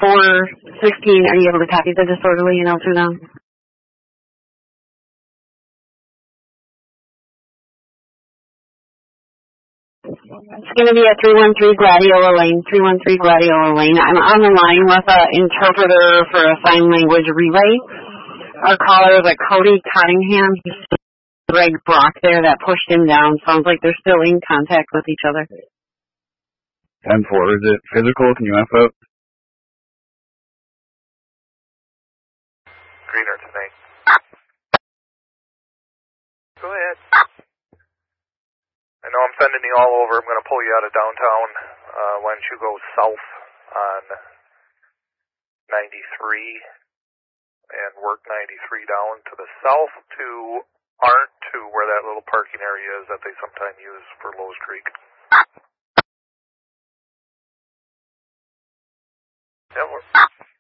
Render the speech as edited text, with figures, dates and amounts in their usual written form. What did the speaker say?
416, are you able to copy the disorderly and through them? It's going to be at 313 Gladiola Lane, 313 Gladiola Lane. I'm on the line with an interpreter for a sign language relay. Our caller is a Cody Cottingham. He's Greg Brock there that pushed him down. Sounds like they're still in contact with each other. 10-4, is it physical? Can you F up? Greener tonight. Go ahead. I know I'm sending you all over. I'm going to pull you out of downtown. Why don't you go south on 93 and work 93 down to the south to Arndt, to where that little parking area is that they sometimes use for Lowe's Creek. That works.